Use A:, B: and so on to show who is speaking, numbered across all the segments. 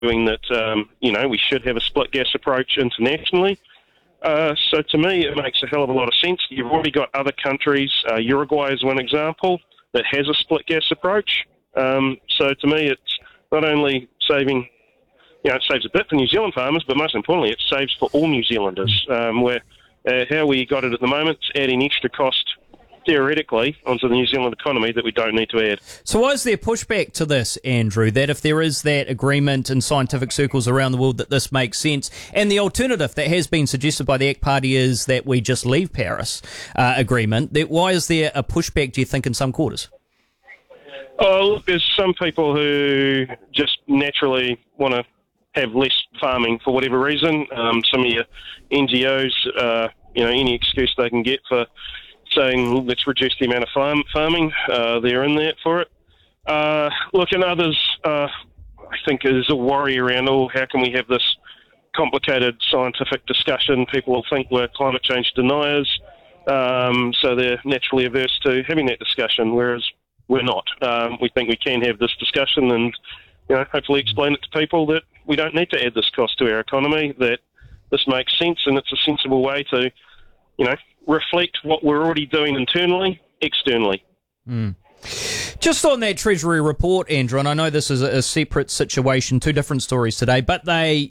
A: arguing that, we should have a split gas approach internationally. So to me, it makes a hell of a lot of sense. You've already got other countries, Uruguay is one example, that has a split gas approach. So to me, it's not only saving, it saves a bit for New Zealand farmers, but most importantly, it saves for all New Zealanders. Where how we got it at the moment, it's adding extra cost theoretically onto the New Zealand economy that we don't need to add.
B: So why is there pushback to this, Andrew, that if there is that agreement in scientific circles around the world that this makes sense, and the alternative that has been suggested by the ACT Party is that we just leave Paris agreement, why is there a pushback, do you think, in some quarters?
A: Oh, look, there's some people who just naturally want to have less farming for whatever reason. Some of your NGOs, any excuse they can get for saying let's reduce the amount of farming, they're in there for it. Look, and others, I think there's a worry around, how can we have this complicated scientific discussion? People will think we're climate change deniers, so they're naturally averse to having that discussion, whereas we're not. We think we can have this discussion and, hopefully explain it to people that we don't need to add this cost to our economy, that this makes sense and it's a sensible way to, reflect what we're already doing internally, externally.
B: Just on that Treasury report, Andrew, and I know this is a separate situation, two different stories today, but they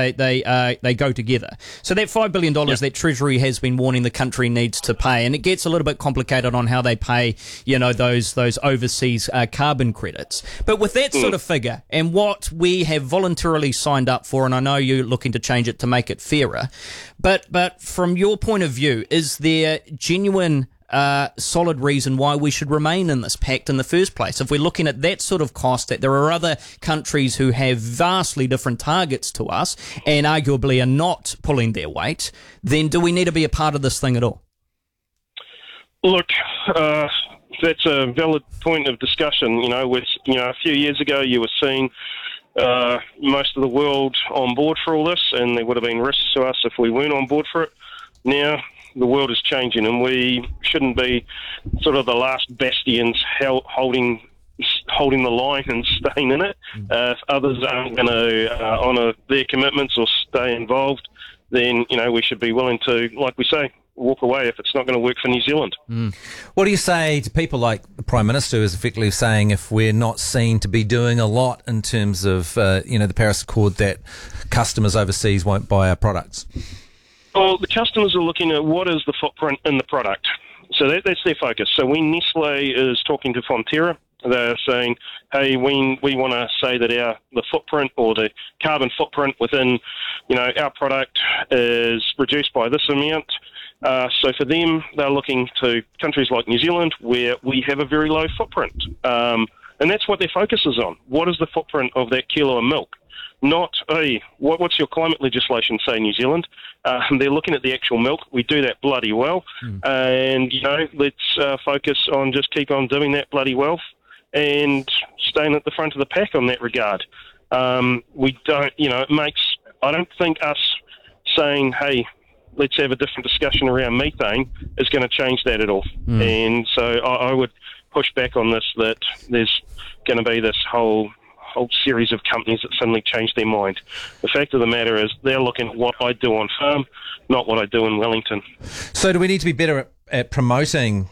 B: go together. So that $5 billion that Treasury has been warning the country needs to pay, and it gets a little bit complicated on how they pay, those overseas carbon credits. But with that sort of figure and what we have voluntarily signed up for, and I know you're looking to change it to make it fairer, but from your point of view, is there genuine solid reason why we should remain in this pact in the first place? If we're looking at that sort of cost, that there are other countries who have vastly different targets to us and arguably are not pulling their weight, then do we need to be a part of this thing at all?
A: Look, that's a valid point of discussion. A few years ago you were seeing most of the world on board for all this, and there would have been risks to us if we weren't on board for it. Now the world is changing, and we shouldn't be sort of the last bastions holding the line and staying in it. If others aren't going to honour their commitments or stay involved, then we should be willing to, like we say, walk away if it's not going to work for New Zealand.
C: What do you say to people like the Prime Minister, who is effectively saying if we're not seen to be doing a lot in terms of the Paris Accord, that customers overseas won't buy our products?
A: Well, the customers are looking at what is the footprint in the product. So that's their focus. So when Nestle is talking to Fonterra, they're saying, hey, we want to say that the footprint or the carbon footprint within our product is reduced by this amount. So for them, they're looking to countries like New Zealand where we have a very low footprint. And that's what their focus is on. What is the footprint of that kilo of milk? Not, hey, what's your climate legislation say, New Zealand? They're looking at the actual milk. We do that bloody well. And, let's focus on just keep on doing that bloody well and staying at the front of the pack on that regard. We don't, I don't think us saying, hey, let's have a different discussion around methane is going to change that at all. And so I would push back on this, that there's going to be this whole series of companies that suddenly change their mind. The fact of the matter is they're looking at what I do on farm, not what I do in Wellington.
C: So do we need to be better at promoting,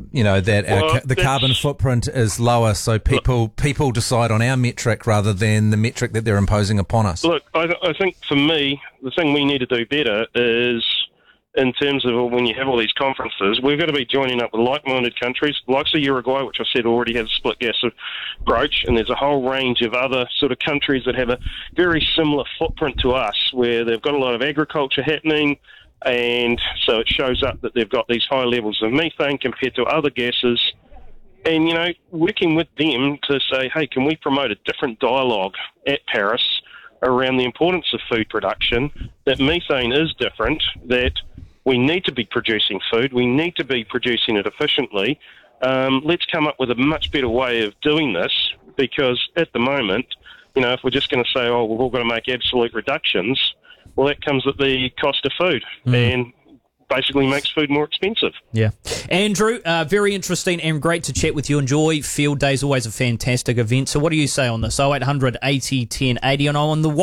C: that the carbon footprint is lower, so people decide on our metric rather than the metric that they're imposing upon us?
A: Look, I think for me, the thing we need to do better is, in terms of when you have all these conferences, we've got to be joining up with like-minded countries, like Uruguay, which I said already has a split gas approach, and there's a whole range of other sort of countries that have a very similar footprint to us, where they've got a lot of agriculture happening, and so it shows up that they've got these high levels of methane compared to other gases. And, working with them to say, hey, can we promote a different dialogue at Paris around the importance of food production, that methane is different, that we need to be producing food. We need to be producing it efficiently. Let's come up with a much better way of doing this, because at the moment, if we're just going to say, we're all going to make absolute reductions, well, that comes at the cost of food. And basically makes food more expensive.
B: Yeah. Andrew, very interesting and great to chat with you. Enjoy Field Days, always a fantastic event. So what do you say on this? 0800 80 10 80 and on the